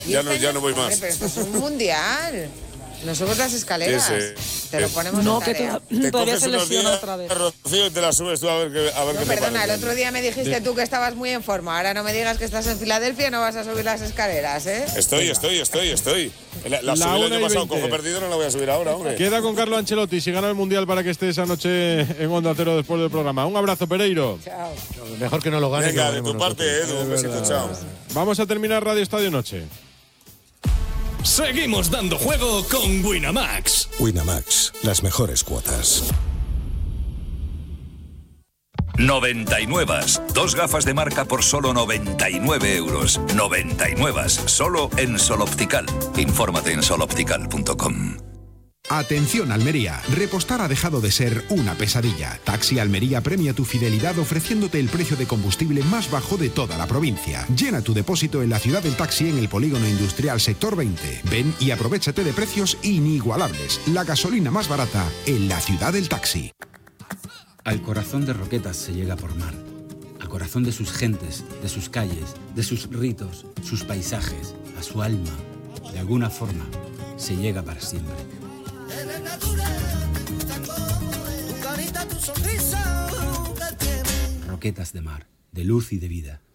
Ya no voy más. Pero esto es un mundial. No subes las escaleras. Sí. Te lo ponemos No, en que tarea. todavía se unos lesiona días, otra vez. Rocío, y te la subes tú a ver qué No, te perdona, parece. el otro día me dijiste tú que estabas muy en forma. Ahora no me digas que estás en Filadelfia y no vas a subir las escaleras, ¿eh? Estoy. La subí el año pasado, cojo perdido, no la voy a subir ahora, hombre. Queda con Carlo Ancelotti si gana el Mundial para que esté esa noche en Onda Cero después del programa. Un abrazo, Pereiro. Chao. Mejor que no lo gane. Venga, de tu parte, Edu, un besito, chao. Vamos a terminar Radio Estadio Noche. Seguimos dando juego con Winamax. Winamax, las mejores cuotas. 99. Dos gafas de marca por solo 99 euros. 99. Solo en Sol Optical. Infórmate en soloptical.com. Atención Almería, repostar ha dejado de ser una pesadilla. Taxi Almería premia tu fidelidad ofreciéndote el precio de combustible más bajo de toda la provincia. Llena tu depósito en la ciudad del taxi en el polígono industrial sector 20. Ven y aprovéchate de precios inigualables. La gasolina más barata en la ciudad del taxi. Al corazón de Roquetas se llega por mar. Al corazón de sus gentes, de sus calles, de sus ritos, sus paisajes, a su alma. De alguna forma, se llega para siempre. Roquetas de mar, de luz y de vida.